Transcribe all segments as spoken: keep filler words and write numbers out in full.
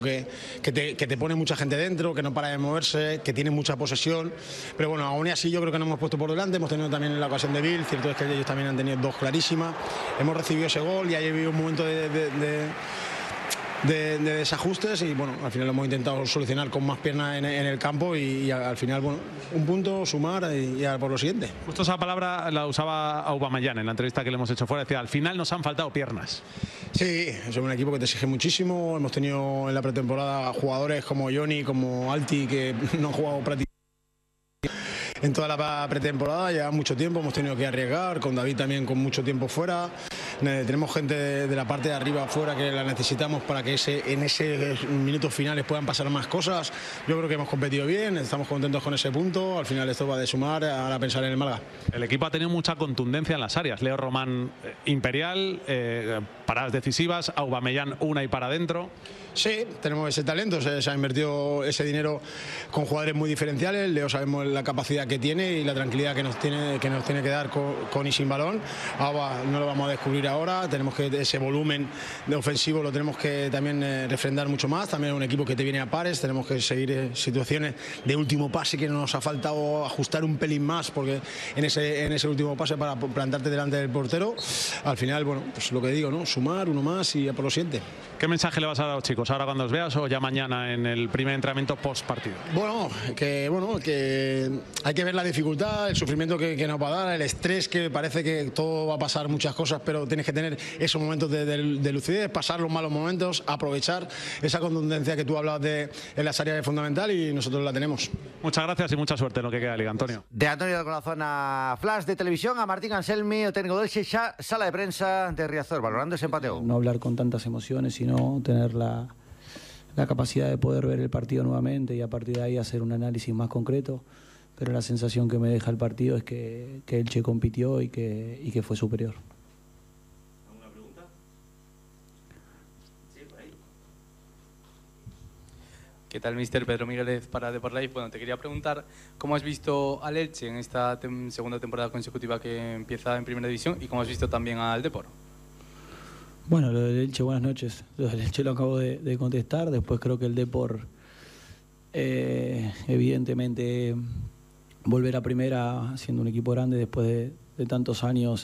Que, que, te, que te pone mucha gente dentro, que no para de moverse, que tiene mucha posesión, pero bueno, aún así yo creo que nos hemos puesto por delante. Hemos tenido también la ocasión de Bill, cierto es que ellos también han tenido dos clarísimas, hemos recibido ese gol y ahí ha habido un momento de, de, de, de, de desajustes y bueno, al final lo hemos intentado solucionar con más piernas en, en el campo y, y al final, bueno, un punto, sumar y, y a por lo siguiente. Justo esa palabra la usaba Aubameyang en la entrevista que le hemos hecho fuera, decía, al final nos han faltado piernas. Sí, es un equipo que te exige muchísimo. Hemos tenido en la pretemporada jugadores como Johnny, como Alti, que no han jugado prácticamente en toda la pretemporada, lleva mucho tiempo, hemos tenido que arriesgar, con David también con mucho tiempo fuera. Eh, tenemos gente de, de la parte de arriba afuera que la necesitamos para que ese, en esos minutos finales puedan pasar más cosas. Yo creo que hemos competido bien, estamos contentos con ese punto. Al final esto va de sumar a pensar en el Málaga. El equipo ha tenido mucha contundencia en las áreas. Leo Román, eh, imperial, eh, paradas decisivas, Aubameyang una y para adentro. Sí, tenemos ese talento, se, se ha invertido ese dinero con jugadores muy diferenciales. Leo sabemos la capacidad que tiene y la tranquilidad que nos tiene que, nos tiene que dar con, con y sin balón. Ahora no lo vamos a descubrir ahora, tenemos que ese volumen de ofensivo lo tenemos que también eh, refrendar mucho más. También un equipo que te viene a pares, tenemos que seguir eh, situaciones de último pase que nos ha faltado ajustar un pelín más, porque en ese, en ese último pase para plantarte delante del portero, al final, bueno, pues lo que digo, ¿no? Sumar uno más y a por lo siguiente. ¿Qué mensaje le vas a dar a los chicos ahora cuando os veas o ya mañana en el primer entrenamiento post partido? Bueno, que bueno, que hay que ver la dificultad, el sufrimiento que, que nos va a dar, el estrés, que parece que todo va a pasar muchas cosas, pero tienes que tener esos momentos de, de, de lucidez, pasar los malos momentos, aprovechar esa contundencia que tú hablabas de en las áreas fundamentales y nosotros la tenemos. Muchas gracias y mucha suerte en lo que queda de Liga, Antonio. De Antonio con la zona Flash de televisión a Martín Anselmi, o técnico del Elche, xa, sala de prensa de Riazor, valorando ese empate. No hablar con tantas emociones, sino tener la, la capacidad de poder ver el partido nuevamente y a partir de ahí hacer un análisis más concreto. Pero la sensación que me deja el partido es que, que Elche compitió y que, y que fue superior. ¿Alguna pregunta? Sí, por ahí. ¿Qué tal, mister? Pedro Migueles para Deport Live. Bueno, te quería preguntar cómo has visto al Elche en esta tem segunda temporada consecutiva que empieza en Primera División y cómo has visto también al Deport. Bueno, lo del Elche, buenas noches. Lo del Elche lo acabo de, de contestar. Después creo que el Deport, eh, evidentemente, volver a primera siendo un equipo grande después de, de tantos años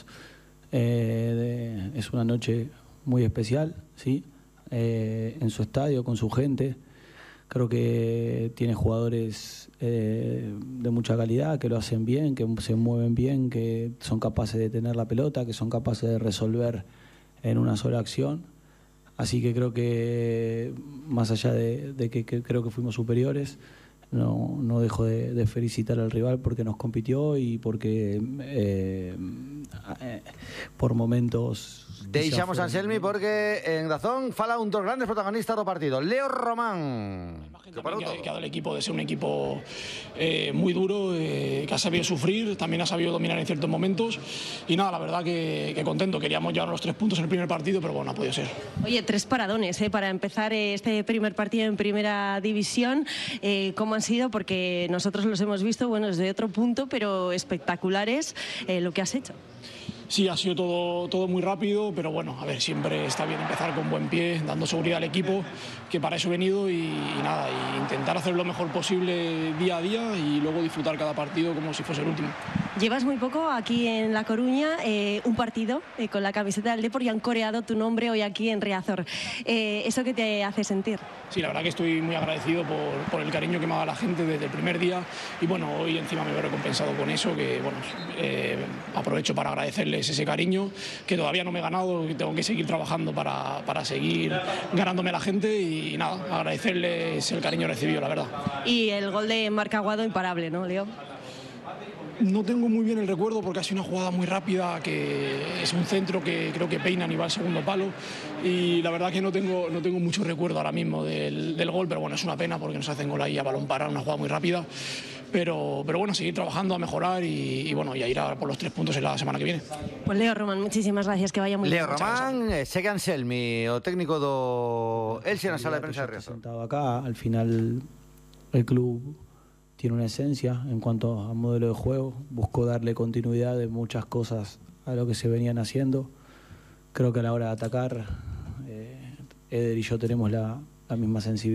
eh, de, es una noche muy especial, ¿sí? Eh, en su estadio, con su gente. Creo que tiene jugadores eh, de mucha calidad, que lo hacen bien, que se mueven bien, que son capaces de tener la pelota, que son capaces de resolver en una sola acción. Así que creo que, más allá de, de que, que creo que fuimos superiores, no, no dejo de, de felicitar al rival porque nos compitió y porque eh, eh, por momentos... Deixamos Anselmi porque en Dazón fala un dos grandes protagonistas do partido. Leo Román. Que, que ha dado el equipo de ser un equipo eh, muy duro, eh, que ha sabido sufrir, también ha sabido dominar en ciertos momentos y nada, la verdad que, que contento. Queríamos llevar los tres puntos en el primer partido, pero bueno, no ha podido ser. Oye, tres paradones eh, para empezar este primer partido en Primera División. Eh, ¿Cómo han sido? Porque nosotros los hemos visto, bueno, desde otro punto, pero espectaculares eh, lo que has hecho. Sí, ha sido todo, todo muy rápido, pero bueno, a ver, siempre está bien empezar con buen pie, dando seguridad al equipo, que para eso he venido y, y nada, y intentar hacer lo mejor posible día a día y luego disfrutar cada partido como si fuese el último. Llevas muy poco aquí en La Coruña, eh, un partido eh, con la camiseta del Depor y han coreado tu nombre hoy aquí en Riazor. Eh, ¿Eso qué te hace sentir? Sí, la verdad que estoy muy agradecido por, por el cariño que me ha dado la gente desde el primer día y bueno, hoy encima me veo recompensado con eso, que bueno, eh, aprovecho para agradecerles ese cariño, que todavía no me he ganado, que tengo que seguir trabajando para, para seguir ganándome a la gente y nada, agradecerles el cariño recibido, la verdad. Y el gol de Marc Aguado imparable, ¿no, Leo? No tengo muy bien el recuerdo porque ha sido una jugada muy rápida, que es un centro que creo que peinan y va al segundo palo y la verdad que no tengo, no tengo mucho recuerdo ahora mismo del, del gol, pero bueno, es una pena porque nos hacen gol ahí a balón parado, una jugada muy rápida, pero, pero bueno, seguir trabajando a mejorar y, y bueno, y a ir a por los tres puntos en la semana que viene. Pues Leo Román, muchísimas gracias, que vaya muy Leo bien. Román, eh, segue Anselmi, o técnico do Elche na sala de prensa de Riazor. Sentado acá, al final el club tiene una esencia en cuanto a modelo de juego, buscó darle continuidad de muchas cosas a lo que se venían haciendo. Creo que a la hora de atacar, eh, Eder y yo tenemos la, la misma sensibilidad.